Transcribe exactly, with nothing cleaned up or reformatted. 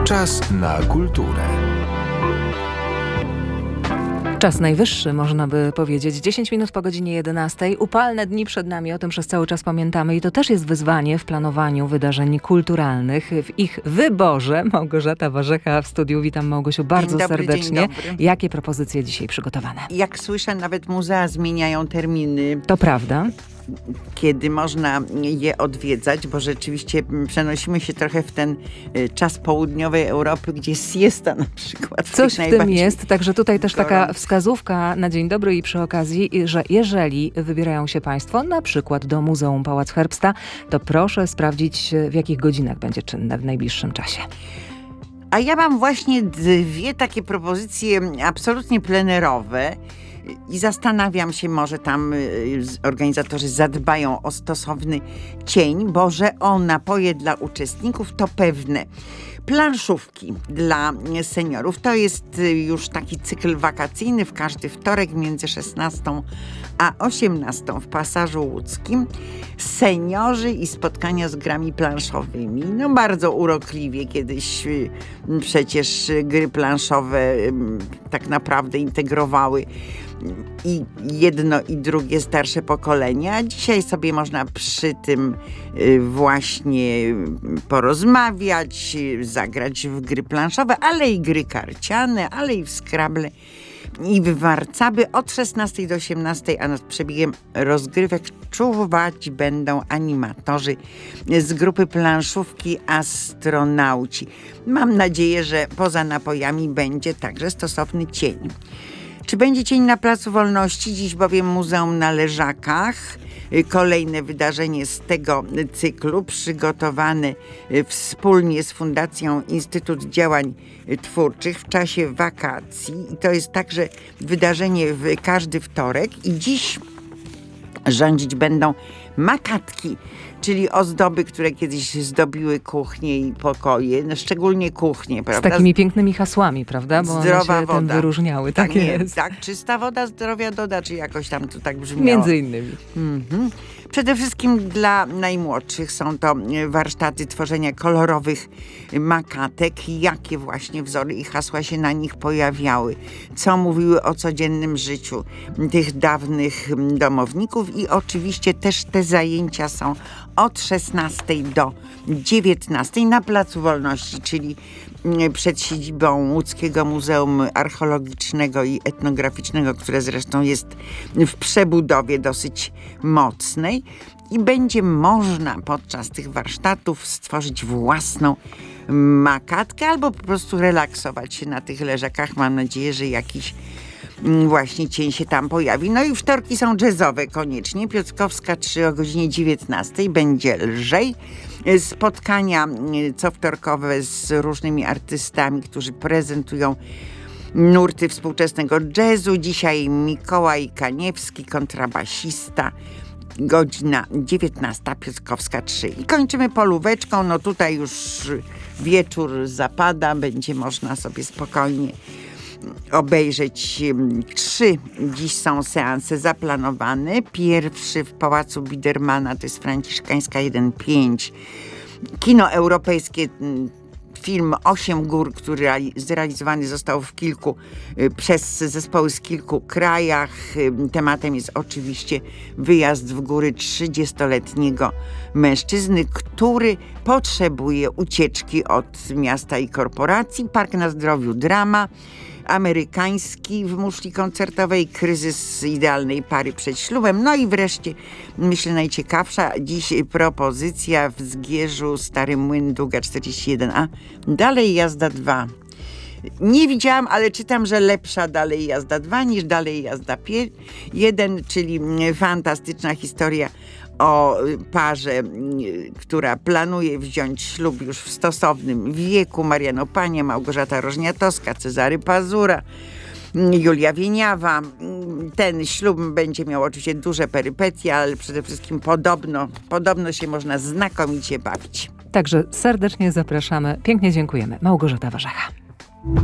Czas na kulturę. Czas najwyższy, można by powiedzieć. dziesięć minut po godzinie jedenastej. Upalne dni przed nami, o tym przez cały czas pamiętamy i to też jest wyzwanie w planowaniu wydarzeń kulturalnych, w ich wyborze. Małgorzata Warzecha w studiu. Witam, Małgosiu, bardzo dzień dobry, serdecznie. Dzień dobry. Jakie propozycje dzisiaj przygotowane? Jak słyszę, nawet muzea zmieniają terminy. To prawda. Kiedy można je odwiedzać, bo rzeczywiście przenosimy się trochę w ten czas południowej Europy, gdzie jest siesta na przykład. Coś w tym jest, także tutaj też taka gorących. wskazówka na dzień dobry i przy okazji, że jeżeli wybierają się Państwo na przykład do Muzeum Pałac Herbsta, to proszę sprawdzić, w jakich godzinach będzie czynne w najbliższym czasie. A ja mam właśnie dwie takie propozycje absolutnie plenerowe. I zastanawiam się, może tam organizatorzy zadbają o stosowny cień, bo że o napoje dla uczestników to pewne. Planszówki dla seniorów to jest już taki cykl wakacyjny w każdy wtorek między szesnastą a osiemnastą w Pasażu Łódzkim. Seniorzy i spotkania z grami planszowymi. No bardzo urokliwie kiedyś przecież gry planszowe tak naprawdę integrowały i jedno i drugie starsze pokolenia. Dzisiaj sobie można przy tym właśnie porozmawiać, zagrać w gry planszowe, ale i gry karciane, ale i w Scrabble i w warcaby od szesnastej do osiemnastej, a nad przebiegiem rozgrywek czuwać będą animatorzy z grupy planszówki Astronauci. Mam nadzieję, że poza napojami będzie także stosowny cień. Czy będzie cień na Placu Wolności? Dziś bowiem Muzeum na Leżakach. Kolejne wydarzenie z tego cyklu przygotowane wspólnie z Fundacją Instytut Działań Twórczych w czasie wakacji. I to jest także wydarzenie w każdy wtorek. I dziś rządzić będą makatki, czyli ozdoby, które kiedyś zdobiły kuchnie i pokoje, no szczególnie kuchnie, prawda? Z takimi pięknymi hasłami, prawda? Bo Zdrowa one się woda. tym wyróżniały. Tak, Tak, nie, jest. tak, czysta woda zdrowia doda, czy jakoś tam to tak brzmiało. Między innymi. Mhm. Przede wszystkim dla najmłodszych są to warsztaty tworzenia kolorowych makatek, jakie właśnie wzory i hasła się na nich pojawiały, co mówiły o codziennym życiu tych dawnych domowników i oczywiście też te zajęcia są od szesnastej do dziewiętnastej na Placu Wolności, czyli przed siedzibą Łódzkiego Muzeum Archeologicznego i Etnograficznego, które zresztą jest w przebudowie dosyć mocnej i będzie można podczas tych warsztatów stworzyć własną makatkę albo po prostu relaksować się na tych leżakach. Mam nadzieję, że jakiś właśnie cień się tam pojawi. No i wtorki są jazzowe koniecznie. Piotrkowska trzy o godzinie dziewiętnastej będzie lżej. Spotkania co wtorkowe z różnymi artystami, którzy prezentują nurty współczesnego jazzu. Dzisiaj Mikołaj Kaniewski, kontrabasista. Godzina dziewiętnasta, Piotrkowska trzy. I kończymy polóweczką. No tutaj już wieczór zapada. Będzie można sobie spokojnie obejrzeć trzy. Dziś są seanse zaplanowane. Pierwszy w Pałacu Bidermana, to jest Franciszkańska jeden pięć. Kino europejskie, film Osiem gór, który zrealizowany został w kilku, przez zespoły z kilku krajach. Tematem jest oczywiście wyjazd w góry trzydziestoletniego mężczyzny, który potrzebuje ucieczki od miasta i korporacji. Park na zdrowiu, drama. Amerykański w muszli koncertowej, kryzys idealnej pary przed ślubem. No i wreszcie, myślę, najciekawsza dziś propozycja w Zgierzu, Stary Młyn, Długa czterdzieści jeden A. Dalej jazda dwa. Nie widziałam, ale czytam, że lepsza Dalej jazda dwa niż Dalej jazda jeden, czyli fantastyczna historia o parze, która planuje wziąć ślub już w stosownym wieku. Marian Opania, Małgorzata Rożniatowska, Cezary Pazura, Julia Wieniawa. Ten ślub będzie miał oczywiście duże perypetie, ale przede wszystkim podobno, podobno się można znakomicie bawić. Także serdecznie zapraszamy. Pięknie dziękujemy. Małgorzata Warzecha.